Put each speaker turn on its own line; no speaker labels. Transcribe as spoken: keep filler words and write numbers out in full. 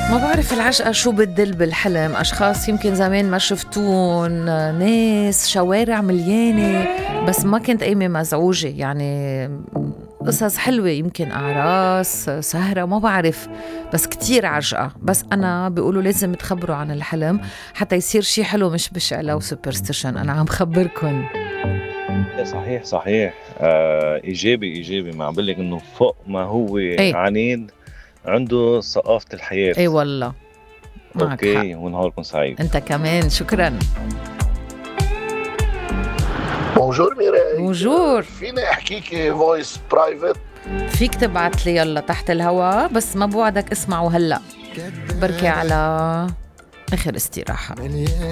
ما بعرف العشقة شو بتدل بالحلم. أشخاص يمكن زمان ما شفتون، ناس، شوارع مليانة، بس ما كنت قايمة مزعوجة. يعني قصص حلوة، يمكن أعراس، سهرة، ما بعرف، بس كتير عجقة. بس أنا بيقولوا لازم تخبروا عن الحلم حتى يصير شي حلو، مش بشعلة وسوبرستيشن. أنا عم خبركن.
لا، صحيح صحيح. آه إيجابي إيجابي، ما عم بقول لك إنه فوق ما هو
ايه
عنيد، عنده ثقافة الحياة.
ايه والله معك حق.
أوكي، ونهاركم سعيد.
أنت كمان شكرا.
بونجور ميراي،
بونجور.
فيني احكيكي فويس برايفت؟
فيك تبعت لي يلا تحت الهوا، بس ما بوعدك اسمعه هلأ، بركي على آخر استراحة.